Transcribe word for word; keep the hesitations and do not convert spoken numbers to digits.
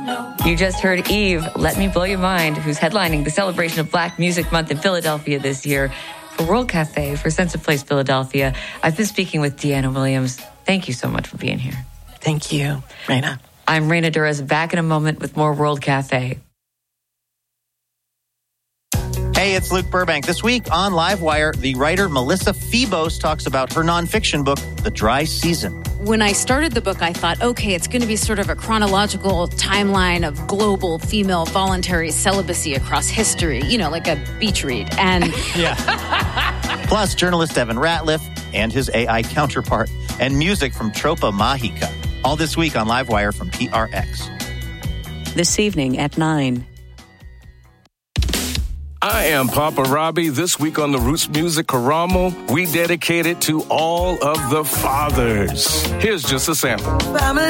You just heard Eve, Let Me Blow Your Mind, who's headlining the celebration of Black Music Month in Philadelphia this year. For World Cafe, for Sense of Place Philadelphia, I've been speaking with Deanna Williams. Thank you so much for being here. Thank you, Raina. I'm Raina Durez, back in a moment with more World Cafe. Hey, it's Luke Burbank. This week on Livewire, the writer Melissa Febos talks about her nonfiction book, The Dry Season. When I started the book, I thought, okay, it's going to be sort of a chronological timeline of global female voluntary celibacy across history, you know, like a beach read. And yeah. Plus, journalist Evan Ratliff and his A I counterpart, and music from Tropa Mahika. All this week on Livewire from P R X. This evening at nine. I am Papa Robbie. This week on the Roots Music Karamo, we dedicate it to all of the fathers. Here's just a sample. Family.